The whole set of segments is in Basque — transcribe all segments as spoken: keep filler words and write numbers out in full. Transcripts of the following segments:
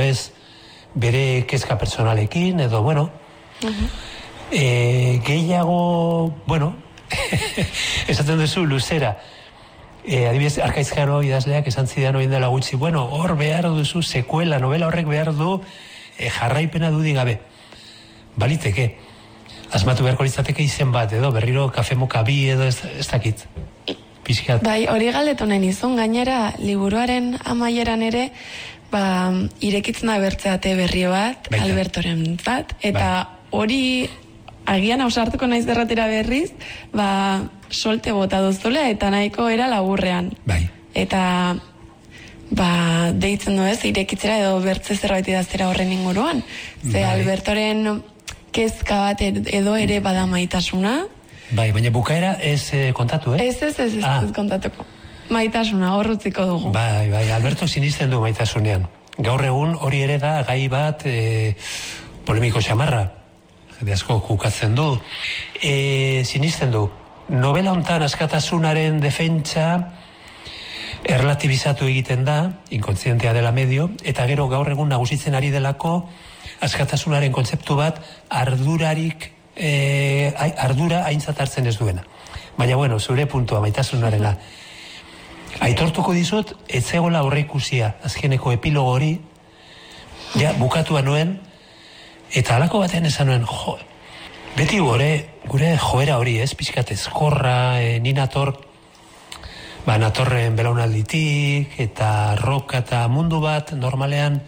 ez bere kezka personalekin, edo, bueno, uh-huh. e, gehiago, bueno, esaten duzu luzera, e, adibidez, Arkaizkaro idazleak esan zidan oin dela gutxi, bueno, hor behar duzu sekuela, novela horrek behar du e, jarraipena dudik gabe. Baliteke, asmatu beharko litzateke izen bat, edo berriro kafemoka bi edo ez, ez dakit. Pizkat. Bai, hori galdetu nahi nizun, gainera, liburuaren amaieran ere, ba, irekitzen da bertzeate berri bat, Baita. Albertoren zat, eta bai. Hori agian ausartuko naiz derratera berriz, ba, solte bota duzula, eta nahiko era laburrean. Bai. Eta, ba, deitzen du ez, irekitzera edo bertze zerbait idaztera horren inguruan. Ze bai. Albertoren kezka bat edo ere bada maitasuna. Bai, baina bukaera ez eh, kontatu, eh? Ez, ez, ez, ez, ah. ez kontatuko. Maitasuna, horrutziko dugu. Bai, bai, Alberto sinisten du maitasunean. Gaur egun hori ere da gai bat e, polemiko xamarra. De asko kukatzen du. E, sinisten du. Novela hontan askatasunaren defentsa erlatibizatu egiten da, inkontzientea dela medio, eta gero gaur egun nagusitzen ari delako askatasunaren kontzeptu bat ardurarik E, ardura aintzat hartzen ez duena. Baina, bueno, zure puntua, maitasunarena. Aitortuko dizut, ez zegoela horre ikusia, azkeneko epilogo hori, ja, bukatua nuen, eta halako batean esan nuen, jo, beti gure, gure joera hori, ez, pixkat ezkorra, e, ni nator, ba, natorren belaunalditik, eta roka eta mundu bat, normalean,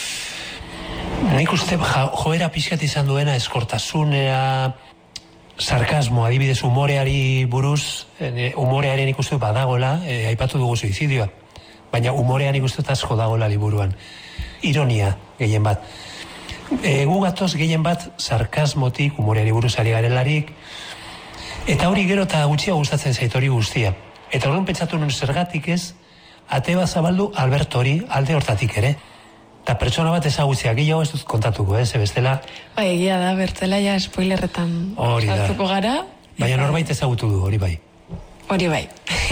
nik uste joera pixkat izan duena eskortasunea, sarkasmo, adibidez umoreari buruz, umorearen ikustu badagola, e, aipatu dugu suizidioa, baina umorean ikustu asko dagola liburuan. Ironia, gehien bat. E, gu gatoz gehien bat sarkasmotik, umoreari buruz ari garelarik, eta hori gero eta gutxia gustatzen zait hori guztia. Eta horren pentsatu nuen zergatik ez, ate bat zabaldu Alberto hori alde hortatik ere. Eta pertsona bat ezagutzea, gehiago ez dut kontatuko, ez, eh, bestela... Bai, egia da, bertzela ja spoilerretan saltuko gara. Baina norbait ezagutu du, hori bai. Hori bai.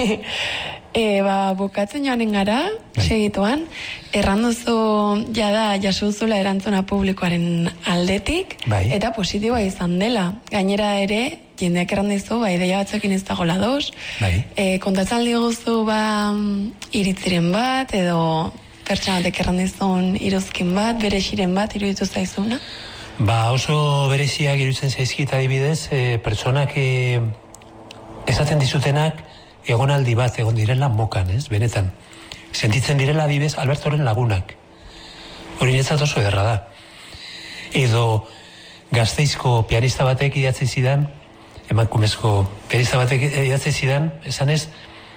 e, ba, bukatzen joanen gara, bai. Segituan, erranduzu jada jasuzula erantzuna publikoaren aldetik, bai. Eta positiboa izan dela. Gainera ere, jendeak errandizu, ba, ideia batzuekin ez dago ladoz, bai. e, kontatzen diguzu, ba, iritziren bat, edo... pertsonatek errandizun iruzkin bat, berexiren bat, iruditu zaizuna? Ba, oso bereziak iruditzen zaizkit adibidez, e, pertsonak e, esaten dizutenak egonaldi bat, egon direla mokan, ez, benetan. Sentitzen direla adibidez Albertoren lagunak. Hori netzat oso ederra da. Edo Gasteizko pianista batek idatzi zidan, emakumezko pianista batek idatzi zidan, esan ez,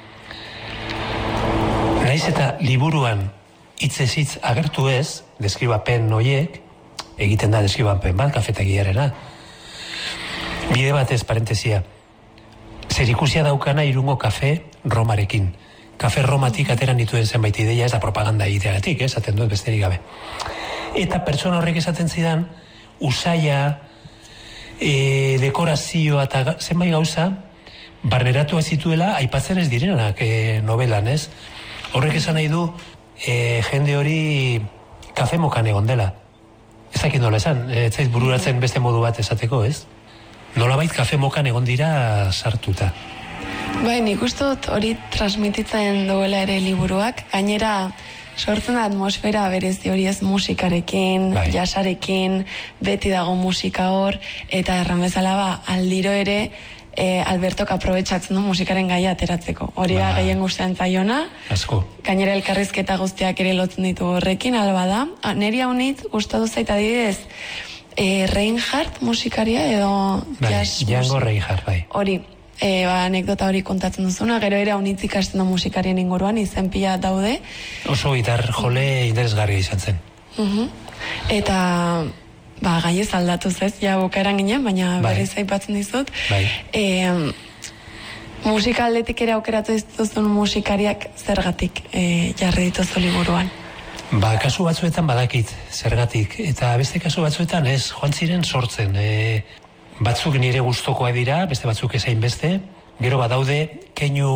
naiz eta liburuan hitzez hitz agertu ez, deskribapen noiek, egiten da deskribapen bat, kafetagiarena. Bide batez, parentesia, zer ikusia daukana Irungo kafe Romarekin. Kafe Romatik ateran dituen zenbait ideia, ez da propaganda egiteagatik, ez, aten dut besterik gabe. Eta pertsona horrek esaten zidan, usaia, e, dekorazioa eta zenbait gauza, barneratu ez zituela, aipatzen ez direnak e, novelan, ez? Horrek esan nahi du, e, jende hori kafe mokan egon dela. Ez dakit nola esan, ez zait bururatzen beste modu bat esateko, ez? Nolabait kafe mokan egon dira sartuta. Bai, nik ustot hori transmititzen duela ere liburuak, gainera sortzen da atmosfera berezi hori ez musikarekin, bai. Jasarekin, beti dago musika hor, eta erran bezala ba, aldiro ere, E, Albertok aprobetsatzen du musikaren gaia ateratzeko. Hori da gehien guztian zaiona. Asko. Gainera elkarrizketa guztiak ere lotzen ditu horrekin, alba da. Neri haunitz, gustatu zait adibidez, e, Reinhardt musikaria edo... Bai, Django Reinhardt, bai. Hori, e, ba, anekdota hori kontatzen duzuna, gero ere haunitz ikasten du musikarien inguruan, izen pila daude. Oso gitar jole interesgarria izan zen. Uh-huh. Eta... Ba, gai ez aldatuz ez, ja bukaeran ginen, baina bai. Berriz aipatzen dizut. Bai. E, musika aldetik ere aukeratu dituzun musikariak zergatik e, jarri dituzu liburuan? Ba, kasu batzuetan badakit zergatik, eta beste kasu batzuetan ez, joan ziren sortzen. E, batzuk nire gustokoa dira, beste batzuk ezain beste, gero badaude keinu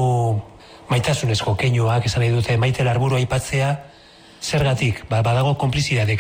maitasunezko keinuak, esan nahi dute Maite Larburu aipatzea, zergatik, ba, badago konplizidade